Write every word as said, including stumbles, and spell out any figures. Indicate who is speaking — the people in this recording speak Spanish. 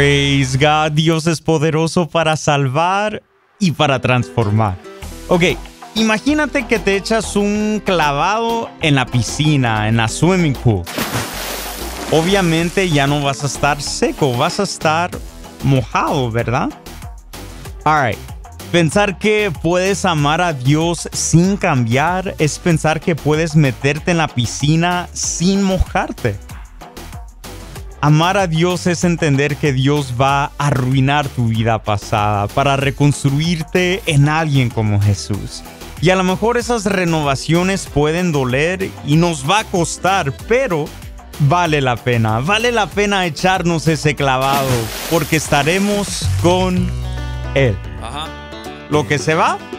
Speaker 1: Praise God, Dios es poderoso para salvar y para transformar. Ok, imagínate que te echas un clavado en la piscina, en la swimming pool. Obviamente ya no vas a estar seco, vas a estar mojado, ¿verdad? Alright, pensar que puedes amar a Dios sin cambiar es pensar que puedes meterte en la piscina sin mojarte. Amar a Dios es entender que Dios va a arruinar tu vida pasada para reconstruirte en alguien como Jesús. Y a lo mejor esas renovaciones pueden doler y nos va a costar, pero vale la pena. Vale la pena echarnos ese clavado porque estaremos con Él.
Speaker 2: Ajá.
Speaker 1: Lo que se va,